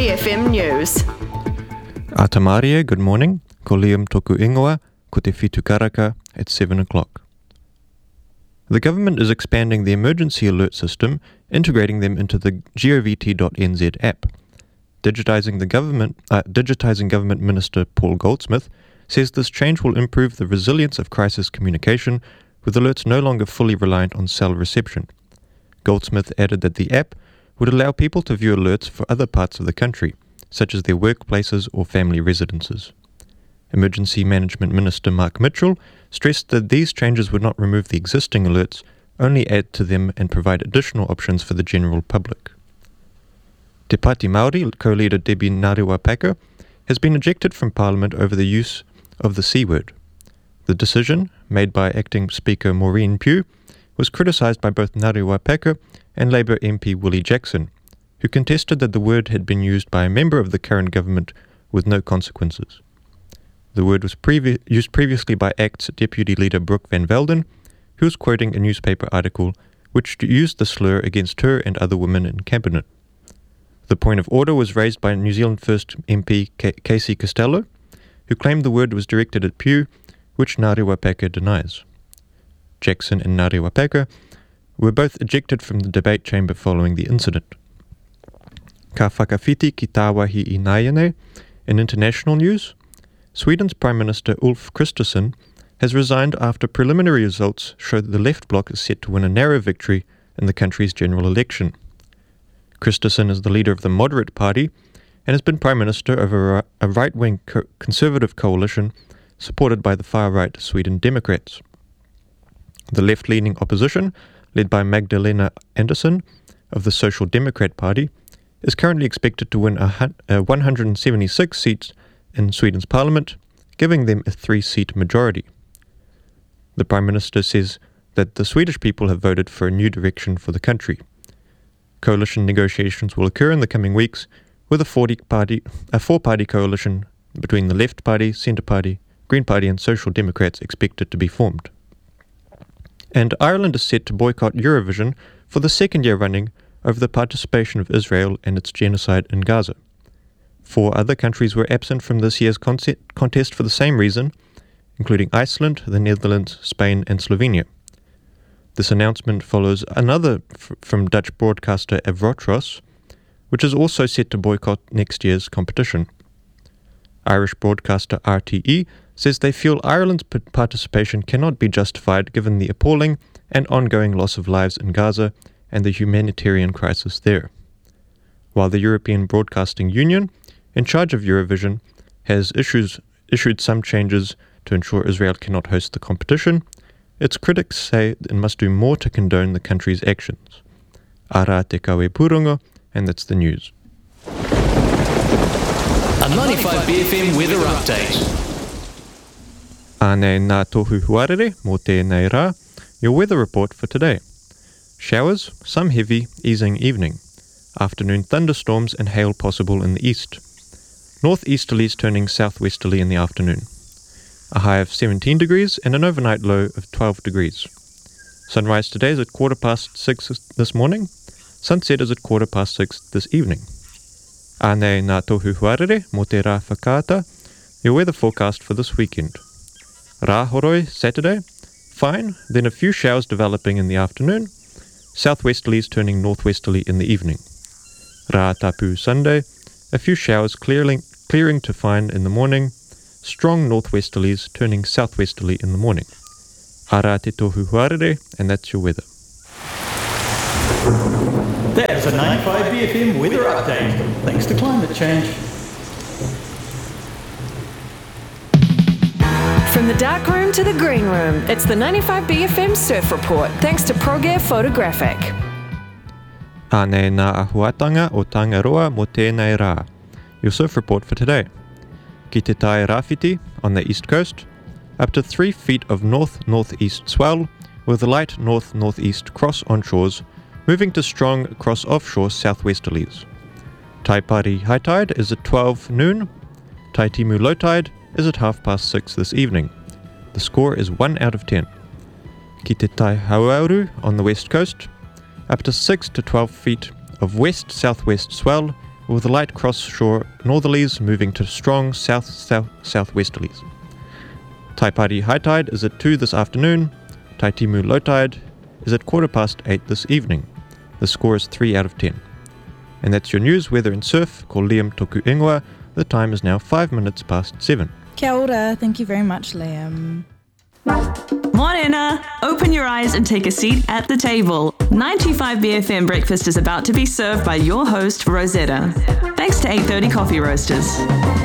BFM News. Atamaria, good morning. Ko Liam toku ingoa, ko te whitu karaka at 7 o'clock. The government is expanding the emergency alert system, integrating them into the govt.nz app. Digitizing Government Minister Paul Goldsmith says this change will improve the resilience of crisis communication, with alerts no longer fully reliant on cell reception. Goldsmith added that the app would allow people to view alerts for other parts of the country, such as their workplaces or family residences. Emergency Management Minister Mark Mitchell stressed that these changes would not remove the existing alerts, only add to them and provide additional options for the general public. Te Pāti Māori co-leader Debbie Ngarewa-Packer has been ejected from Parliament over the use of the C word. The decision, made by Acting Speaker Maureen Pugh, was criticised by both Ngarewa-Packer and Labour MP Willie Jackson, who contested that the word had been used by a member of the current government with no consequences. The word was used previously by ACT's Deputy Leader Brooke Van Velden, who was quoting a newspaper article which used the slur against her and other women in Cabinet. The point of order was raised by New Zealand First MP Casey Costello, who claimed the word was directed at Pugh, which Ngarewa-Packer denies. Jackson and Ngarewa-Packer were both ejected from the debate chamber following the incident. Ka whakawhiti ki tāwahi I Naiane. In international news, Sweden's Prime Minister Ulf Kristersson has resigned after preliminary results show that the left bloc is set to win a narrow victory in the country's general election. Kristersson is the leader of the Moderate Party and has been Prime Minister over a right-wing conservative coalition supported by the far-right Sweden Democrats. The left-leaning opposition, led by Magdalena Andersson of the Social Democrat Party, is currently expected to win 176 seats in Sweden's parliament, giving them a 3-seat majority. The Prime Minister says that the Swedish people have voted for a new direction for the country. Coalition negotiations will occur in the coming weeks, with a four-party coalition between the Left Party, Centre Party, Green Party and Social Democrats expected to be formed. And Ireland is set to boycott Eurovision for the second year running over the participation of Israel and its genocide in Gaza. 4 other countries were absent from this year's contest for the same reason, including Iceland, the Netherlands, Spain and Slovenia. This announcement follows another from Dutch broadcaster Avrotros, which is also set to boycott next year's competition. Irish broadcaster RTE says they feel Ireland's participation cannot be justified given the appalling and ongoing loss of lives in Gaza and the humanitarian crisis there. While the European Broadcasting Union, in charge of Eurovision, has issued some changes to ensure Israel cannot host the competition, its critics say it must do more to condone the country's actions. Ara te kawe pūrongo, and that's the news. A 95 BFM weather update. Ane nā tohu huarere mō tēnei rā, your weather report for today. Showers, some heavy, easing evening. Afternoon thunderstorms and hail possible in the east. Northeasterlies turning southwesterly in the afternoon. A high of 17 degrees and an overnight low of 12 degrees. Sunrise today is at 6:15 this morning. Sunset is at 6:15 this evening. Ane nā tohu huarere mō te rā whakaata, your weather forecast for this weekend. Rā horoi Saturday, fine, then a few showers developing in the afternoon, southwesterlies turning northwesterly in the evening. Rā tapu Sunday, a few showers clearing to fine in the morning, strong northwesterlies turning southwesterly in the morning. Ara te tohu huarere, and that's your weather. That's a 95 BFM weather update. Thanks to climate change. From the dark room to the green room, it's the 95 BFM Surf Report, thanks to ProGear Photographic. Ane nā ahuatanga o Tangaroa mō tēnei rā. Your surf report for today. Ki te Tai Rāwhiti on the east coast, up to 3 feet of north-northeast swell, with a light north-northeast cross onshores, moving to strong cross-offshore southwesterlies. Taipari high tide is at 12 noon. Taitimu low tide is at 6:30 this evening. The score is 1 out of 10. Ki te Tai Hauauru on the west coast, up to 6 to 12 feet of west-southwest swell with light cross-shore northerlies moving to strong south-southwesterlies. Taipari high tide is at 2 this afternoon. Taitimu low tide is at 8:15 this evening. The score is 3 out of 10. And that's your news, weather and surf. Ko Liam toku ingoa. The time is now 5 minutes past 7. Kia ora. Thank you very much, Liam. Morena! Open your eyes and take a seat at the table. 925 BFM breakfast is about to be served by your host, Rosetta. Thanks to 830 Coffee Roasters.